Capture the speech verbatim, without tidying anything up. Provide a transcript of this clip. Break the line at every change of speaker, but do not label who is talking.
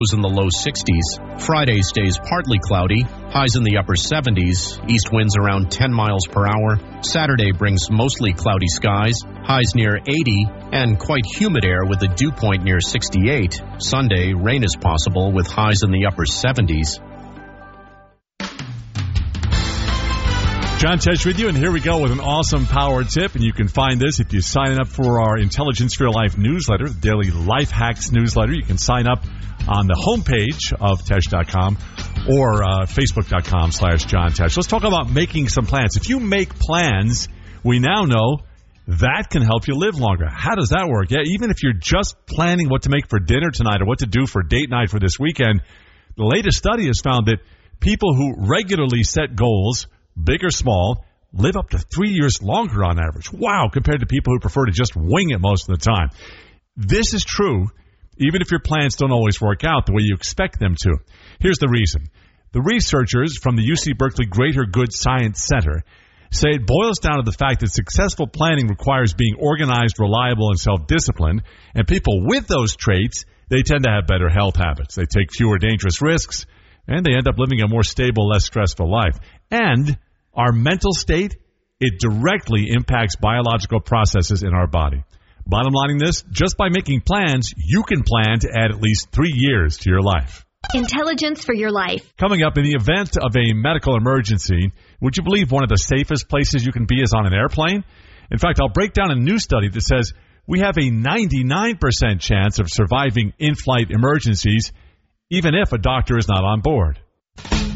in the low sixties. Friday stays partly cloudy, highs in the upper seventies, east winds around ten miles per hour. Saturday brings mostly cloudy skies, highs near eighty, and quite humid air with a dew point near sixty-eight. Sunday, rain is possible with highs in the upper seventies.
John Tesh with you, and here we go with an awesome power tip, and you can find this if you sign up for our Intelligence for Your Life newsletter, the daily Life Hacks newsletter. You can sign up on the homepage of Tesh dot com or uh, Facebook dot com slash John Tesh. Let's talk about making some plans. If you make plans, we now know that can help you live longer. How does that work? Yeah, even if you're just planning what to make for dinner tonight or what to do for date night for this weekend, the latest study has found that people who regularly set goals, big or small, live up to three years longer on average. Wow, compared to people who prefer to just wing it most of the time. This is true even if your plans don't always work out the way you expect them to. Here's the reason. The researchers from the U C Berkeley Greater Good Science Center say it boils down to the fact that successful planning requires being organized, reliable, and self-disciplined, and people with those traits, they tend to have better health habits. They take fewer dangerous risks, and they end up living a more stable, less stressful life. And our mental state, it directly impacts biological processes in our body. Bottom lining this, just by making plans, you can plan to add at least three years to your life.
Intelligence for Your Life.
Coming up, in the event of a medical emergency, would you believe one of the safest places you can be is on an airplane? In fact, I'll break down a new study that says we have a ninety-nine percent chance of surviving in-flight emergencies, even if a doctor is not on board.